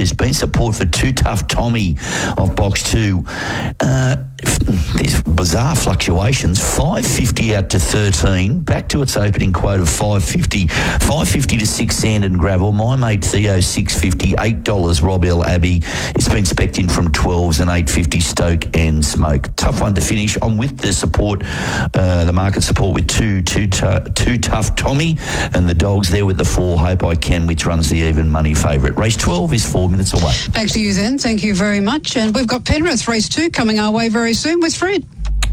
There's been support for Too Tough Tommy of box 2. There's bizarre fluctuations. $5.50 out to 13, back to its opening quote of $5.50. $5.50 to 6 Sand and Gravel. My mate Theo $6.50. $8 Rob L Abbey. It's been spec'd in from 12s and $8.50 Stoke and Smoke. Tough one to finish. I'm with the support, the market support with Too Tough Tommy, and the dogs there with the 4 Hope I Can, which runs the even money favourite. Race 12 is 4 minutes away. Back to you then. Thank you very much. And we've got Penrith race 2 coming our way very soon with Fred.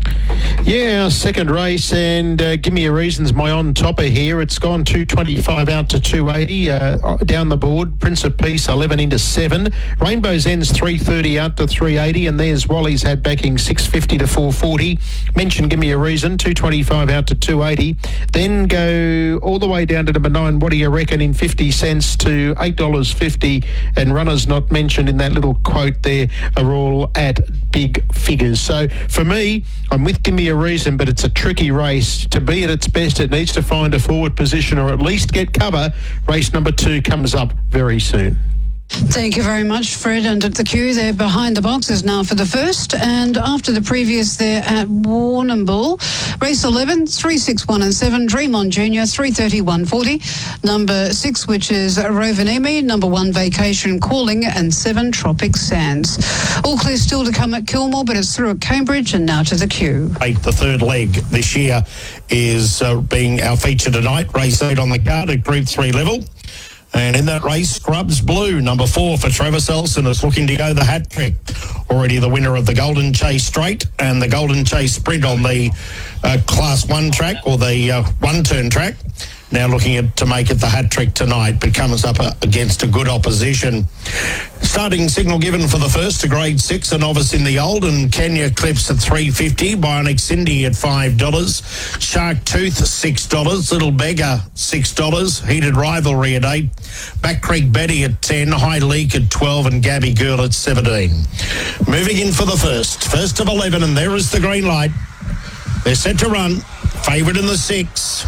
Yeah, second race, and give me your reasons. My on-topper here, it's gone 225 out to 280 down the board. Prince of Peace 11 into 7. Rainbow's End's 330 out to 380, and there's Wally's had backing 650 to 440. Mention give me a reason, 225 out to 280. Then go all the way down to number 9. What do you reckon in 50 cents to $8.50? And runners not mentioned in that little quote there are all at big figures. So for me, I'm with give me a reason, but it's a tricky race. To be at its best, it needs to find a forward position or at least get cover. Race number 2 comes up very soon. Thank you very much, Fred. And at the queue there behind the boxes now for the first. And after the previous there at Warrnambool, race 11, 3, 6, 1 and 7, Dream On Junior, 330, 140. Number 6, which is Rovaniemi. Number 1, Vacation Calling, and 7, Tropic Sands. All clear still to come at Kilmore, but it's through at Cambridge. And now to the queue. The third leg this year is being our feature tonight. Race 8 on the card at Group 3 level. And in that race, Scrubs Blue, number 4 for Travis Elson, is looking to go the hat trick. Already the winner of the Golden Chase Straight and the Golden Chase Sprint on the Class 1 track, or the one-turn track. Now looking to make it the hat trick tonight, but comes up against a good opposition. Starting signal given for the first to grade 6, a novice in the old, and Kenya Clips at $3.50, Bionic Cindy at $5, Shark Tooth $6, Little Beggar $6, Heated Rivalry at $8, Back Creek Betty at $10, High Leak at $12, and Gabby Girl at $17. Moving in for the first of 11, and there is the green light. They're set to run. Favourite in the 6.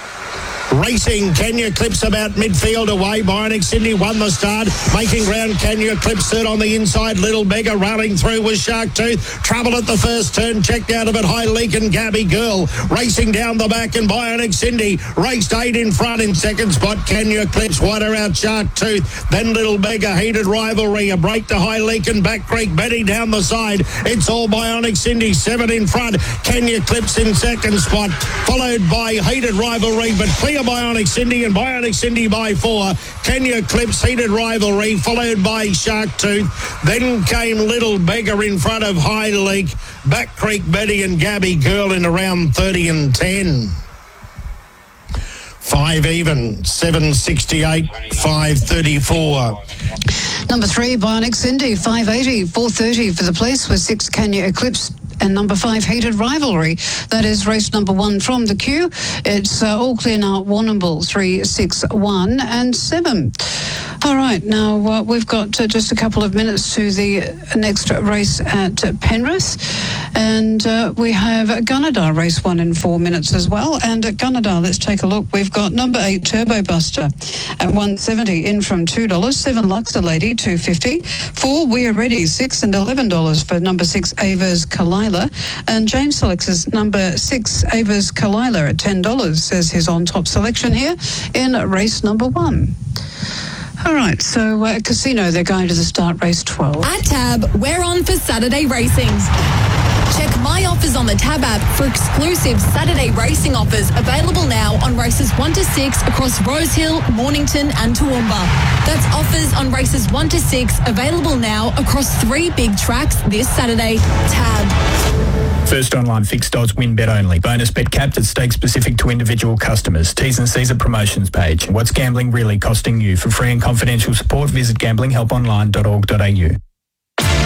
Racing, Kenya Clips about midfield away. Bionic Cindy won the start. Making ground, Kenya Clips third on the inside. Little Beggar running through with Shark Tooth. Trouble at the first turn. Checked out of it. High Leak and Gabby Girl. Racing down the back, and Bionic Cindy raced 8 in front. In second spot, Kenya Clips. Wider out Shark Tooth. Then Little Beggar. Heated Rivalry. A break to High Leak and Back Creek Betty down the side. It's all Bionic Cindy. 7 in front. Kenya Clips in second spot. Followed by Heated Rivalry, but clear Bionic Cindy, and Bionic Cindy by 4. Kenya Clips, Heated Rivalry, followed by Shark Tooth. Then came Little Beggar in front of High Leak, Back Creek Betty and Gabby Girl in around 30 and 10. 5 even, 768, 534. Number 3, Bionic Cindy, 580, 430 for the place with 6, Kenya Eclipse. And number 5, Heated Rivalry. That is race number 1 from the queue. It's all clear now at Warrnambool, 3, 6, 1 and 7. All right, now we've got just a couple of minutes to the next race at Penrith. And we have Gunnedah, race 1 in 4 minutes as well. And at Gunnedah, let's take a look. We've got number 8, Turbo Buster at $1.70, in from $2. 7, Luxor Lady, $2.50. 4, We Are Ready, $6 and $11 for number 6, Ava's Kalila. And James selects number 6, Ava's Kalila at $10, says his on-top selection here in race number 1. All right, so Casino, they're going to the start, race 12. At Tab, we're on for Saturday racing. Check my offers on the Tab app for exclusive Saturday racing offers available now on races 1 to 6 across Rosehill, Mornington and Toowoomba. That's offers on races 1 to 6 available now across 3 big tracks this Saturday. Tab. First online fixed odds win bet only. Bonus bet capped at stakes specific to individual customers. T's and C's at promotions page. What's gambling really costing you? For free and confidential support, visit gamblinghelponline.org.au.